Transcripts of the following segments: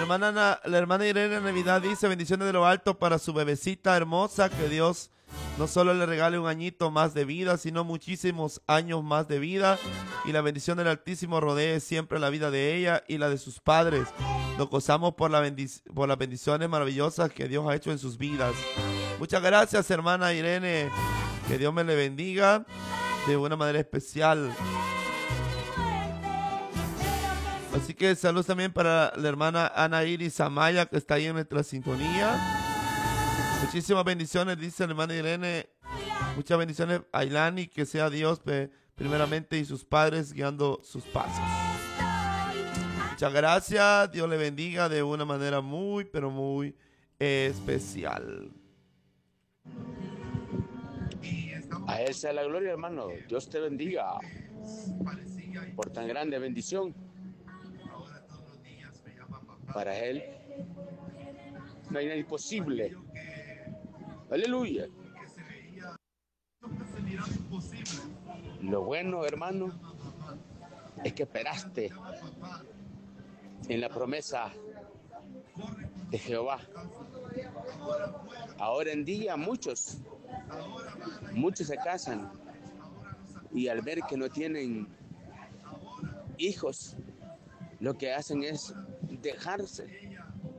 La hermana Irene Navidad dice: bendiciones de lo alto para su bebecita hermosa, que Dios no solo le regale un añito más de vida, sino muchísimos años más de vida, y la bendición del Altísimo rodee siempre la vida de ella y la de sus padres. Nos gozamos por las bendiciones maravillosas que Dios ha hecho en sus vidas. Muchas gracias, hermana Irene, que Dios me le bendiga de una manera especial. Así que saludos también para la hermana Ana Iris Amaya, que está ahí en nuestra sintonía. Muchísimas bendiciones, dice la hermana Irene. Muchas bendiciones a Ilani, que sea Dios primeramente y sus padres guiando sus pasos. Muchas gracias, Dios le bendiga de una manera muy, pero muy especial. A Él sea la gloria, hermano. Dios te bendiga por tan grande bendición. Para Él no hay nada imposible. Aleluya. Lo bueno, hermano, es que esperaste en la promesa de Jehová. Ahora en día muchos se casan y al ver que no tienen hijos, lo que hacen es dejarse.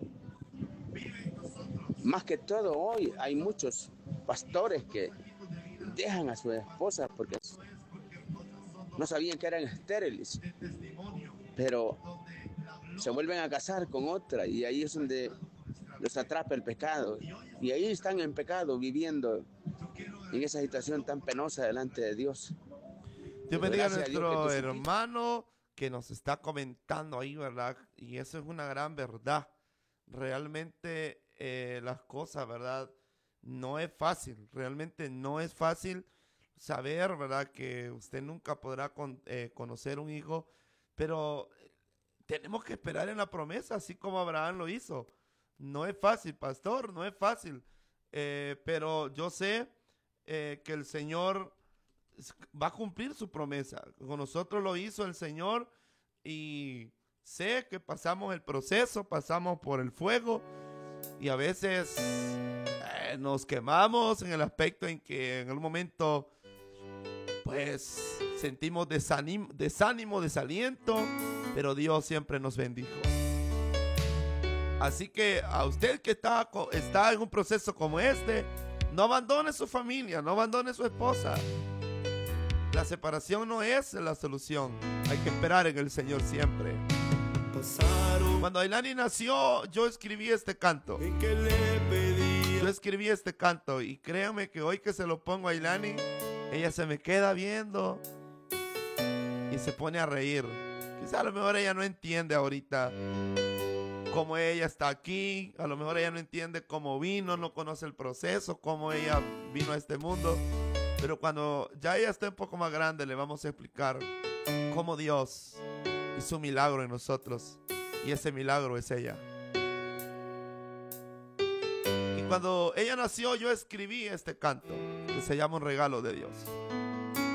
Más que todo hoy hay muchos pastores que dejan a su esposa porque no sabían que eran estériles, pero se vuelven a casar con otra y ahí es donde los atrapa el pecado y ahí están en pecado viviendo en esa situación tan penosa delante de Dios. Dios bendiga a nuestro hermano que nos está comentando ahí, ¿verdad? Y eso es una gran verdad. Realmente las cosas, ¿verdad? No es fácil, realmente no es fácil saber, ¿verdad? Que usted nunca podrá conocer un hijo, pero tenemos que esperar en la promesa, así como Abraham lo hizo. No es fácil, pastor, no es fácil, pero yo sé que el Señor va a cumplir su promesa. Con nosotros lo hizo el Señor y sé que pasamos el proceso, pasamos por el fuego y a veces nos quemamos en el aspecto en que en algún momento pues sentimos desánimo, desaliento, pero Dios siempre nos bendijo. Así que a usted que está en un proceso como este, no abandone su familia, no abandone su esposa. La separación no es la solución. Hay que esperar en el Señor siempre. Cuando Ailani nació, yo escribí este canto. Yo escribí este canto y créanme que hoy que se lo pongo a Ailani, ella se me queda viendo y se pone a reír. Quizá a lo mejor ella no entiende ahorita cómo ella está aquí. A lo mejor ella no entiende cómo vino, no conoce el proceso, cómo ella vino a este mundo. Pero cuando ya ella esté un poco más grande, le vamos a explicar cómo Dios hizo un milagro en nosotros. Y ese milagro es ella. Y cuando ella nació, yo escribí este canto que se llama Un regalo de Dios.